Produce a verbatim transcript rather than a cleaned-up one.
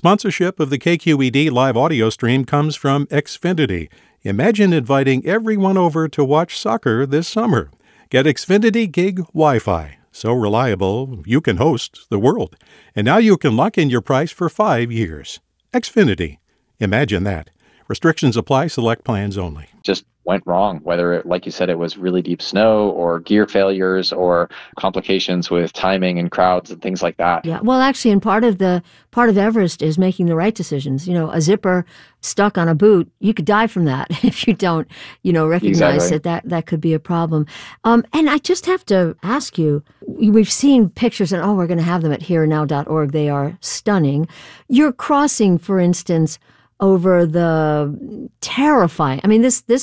Sponsorship of the K Q E D live audio stream comes from Xfinity. Imagine inviting everyone over to watch soccer this summer. Get Xfinity Gig Wi-Fi. So reliable, you can host the world. And now you can lock in your price for five years. Xfinity. Imagine that. Restrictions apply. Select plans only. Just went wrong, whether, it, like you said, it was really deep snow or gear failures or complications with timing and crowds and things like that. Yeah, well, actually, and part of the part of Everest is making the right decisions. You know, a zipper stuck on a boot, you could die from that if you don't, you know, recognize Exactly. that, that that could be a problem. Um, and I just have to ask you, we've seen pictures, and oh, we're going to have them at here now dot org. They are stunning. You're crossing, for instance, over the terrifying, I mean, this this